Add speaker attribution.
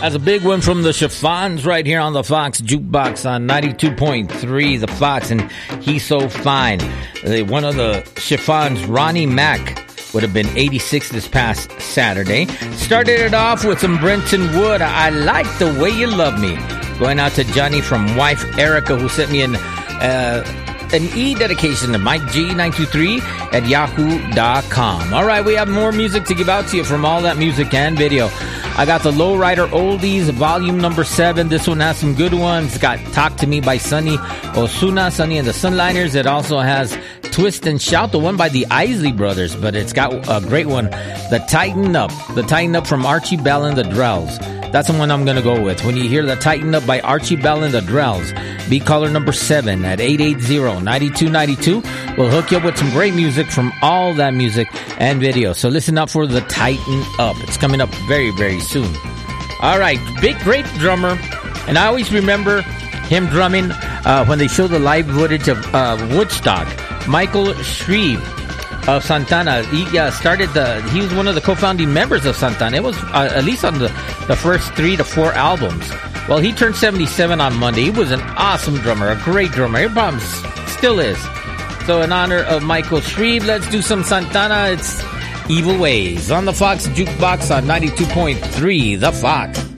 Speaker 1: That's a big one from the Chiffons right here on the Fox Jukebox on 92.3, the Fox, and He's So Fine. One of the Chiffons, Ronnie Mack, would have been 86 this past Saturday. Started it off with some Brenton Wood, I Like the Way You Love Me. Going out to Johnny from wife Erica, who sent me an e-dedication to Mike G923 at yahoo.com. All right, we have more music to give out to you from all that music and video. I got the Lowrider Oldies, volume number 7. This one has some good ones. It's got Talk to Me by Sonny Osuna, Sonny and the Sunliners. It also has Twist and Shout, the one by the Isley Brothers, but it's got a great one, The Tighten Up from Archie Bell and the Drells. That's the one I'm going to go with. When you hear The Tighten Up by Archie Bell and the Drells, be caller number 7 at 880-9292. We'll hook you up with some great music from all that music and video. So listen up for The Tighten Up. It's coming up very, very soon. All right, great drummer. And I always remember him drumming when they show the live footage of Woodstock. Michael Shreve of Santana. He was one of the co-founding members of Santana. It was at least on the first 3 to 4 albums. Well, he turned 77 on Monday. He was an awesome drummer, a great drummer. He probably still is. So in honor of Michael Shreve, let's do some Santana. It's Evil Ways on the Fox Jukebox on 92.3, The Fox.